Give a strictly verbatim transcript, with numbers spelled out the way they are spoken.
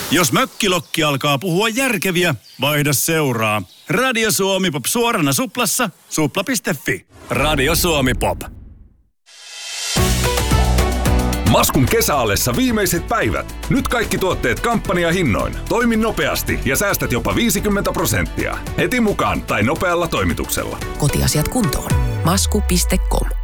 Jos mökkilokki alkaa puhua järkeviä, vaihda seuraa. Radio Suomi Pop suorana suplassa, supla piste fi. Radio Suomi Pop. Maskun kesäallessa viimeiset päivät. Nyt kaikki tuotteet kampanjahinnoin. Toimi nopeasti ja säästät jopa viisikymmentä prosenttia. Heti mukaan tai nopealla toimituksella. Kotiasiat kuntoon. masku piste com